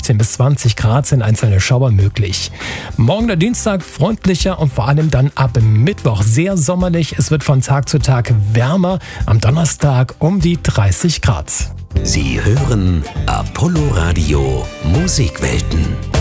18 bis 20 Grad sind einzelne Schauer möglich. Morgen der Dienstag freundlicher und vor allem dann ab Mittwoch sehr sommerlich. Es wird von Tag zu Tag wärmer. Am Donnerstag um die 30 Grad. Sie hören Apollo Radio Musikwelten.